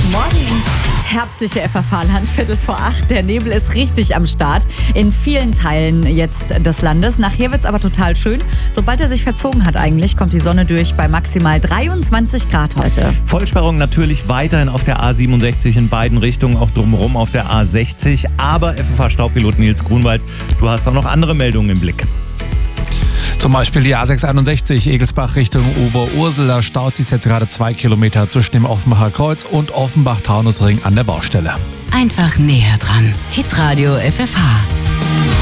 Morgen ins herbstliche FFH-Land, 7:45. Der Nebel ist richtig am Start. In vielen Teilen jetzt des Landes. Nachher wird es aber total schön. Sobald er sich verzogen hat eigentlich, kommt die Sonne durch bei maximal 23 Grad heute. Vollsperrung natürlich weiterhin auf der A67 in beiden Richtungen, auch drumherum auf der A60. Aber FFH-Staupilot Nils Grunwald, du hast auch noch andere Meldungen im Blick. Zum Beispiel die A661 Egelsbach Richtung Oberursel. Da staut sich jetzt gerade 2 Kilometer zwischen dem Offenbacher Kreuz und Offenbach-Taunusring an der Baustelle. Einfach näher dran. Hitradio FFH.